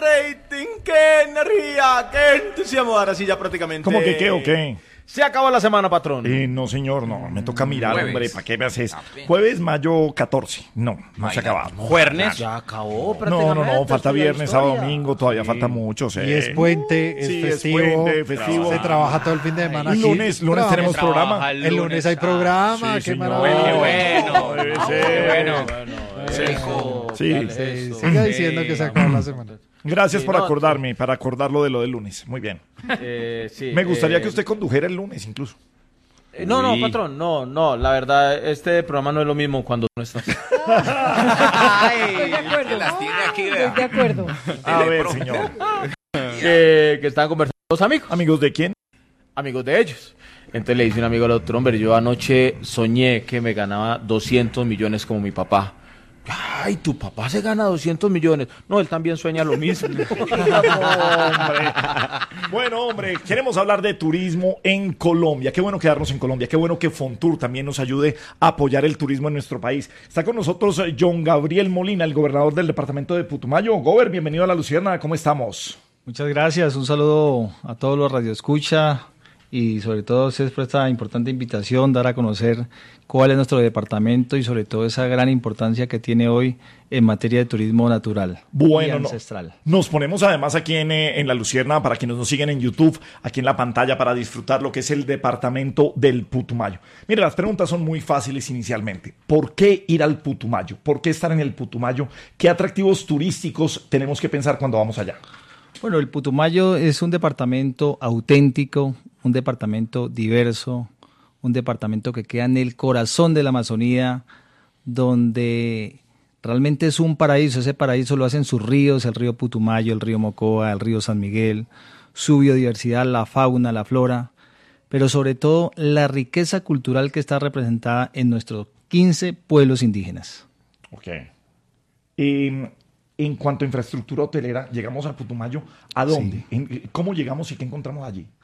rating, qué energía, qué entusiasmo. Ahora sí, ya prácticamente. ¿Cómo que qué o qué? Se acabó la semana, patrón. No, señor, no. Me toca mirar, Jueves. hombre. ¿Para qué me haces? Jueves, mayo 14. No se acaba. Juernes. Ya acabó No, prácticamente. falta estudia viernes, sábado, historia. domingo. Todavía falta mucho, sí. Y es puente, es Sí, festivo. es puente, festivo. Se trabaja todo el fin de semana. Aquí Lunes trabajamos. tenemos programa. El lunes hay programa, Sí, qué señor. maravilla. Bueno. Debe Qué ser. bueno. Eso, Sí. dale, Sí, eso. siga diciendo que se acabó la semana. Gracias Sí, por no, acordarme, para acordarlo de lo del lunes. Muy bien. Sí, Me gustaría que usted condujera el lunes incluso. No, Uy. patrón, no, la verdad, este programa no es lo mismo cuando no estás. Ay, Estoy de acuerdo. que las tiene aquí, Estoy de vea. acuerdo. A ver, señor. que estaban conversando dos amigos, ¿Amigos de quién? amigos de ellos. Entonces le dice un amigo al otro, hombre, yo anoche soñé que me ganaba 200 millones como mi papá. Ay, tu papá se gana 200 millones. No, él también sueña lo mismo. Hombre. Bueno, hombre, queremos hablar de turismo en Colombia. Qué bueno quedarnos en Colombia. Qué bueno que Fontur también nos ayude a apoyar el turismo en nuestro país. Está con nosotros John Gabriel Molina, el gobernador del departamento de Putumayo. Gober, bienvenido a La Luciérnaga. ¿Cómo estamos? Muchas gracias, un saludo a todos los radioescucha y sobre todo a ustedes por esta importante invitación, dar a conocer cuál es nuestro departamento y sobre todo esa gran importancia que tiene hoy en materia de turismo natural y Bueno, ancestral. nos ponemos además aquí en La Luciérnaga, para quienes nos siguen en YouTube, aquí en la pantalla, para disfrutar lo que es el departamento del Putumayo. Mire, las preguntas son muy fáciles inicialmente. ¿Por qué ir al Putumayo? ¿Por qué estar en el Putumayo? ¿Qué atractivos turísticos tenemos que pensar cuando vamos allá? Bueno, el Putumayo es un departamento auténtico, un departamento diverso, un departamento que queda en el corazón de la Amazonía, donde realmente es un paraíso. Ese paraíso lo hacen sus ríos, el río Putumayo, el río Mocoa, el río San Miguel, su biodiversidad, la fauna, la flora, pero sobre todo la riqueza cultural que está representada en nuestros 15 pueblos indígenas. Ok. En cuanto a infraestructura hotelera, llegamos al Putumayo. ¿A dónde? ¿Cómo llegamos y qué encontramos allí?